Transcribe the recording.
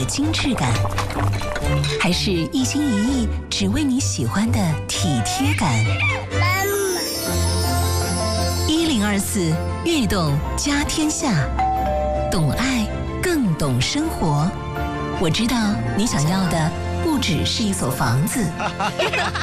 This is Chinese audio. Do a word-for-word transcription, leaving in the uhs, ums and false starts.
的精致感，还是一心一意只为你喜欢的体贴感？一零二四悦动家天下，懂爱更懂生活。我知道你想要的不只是一所房子，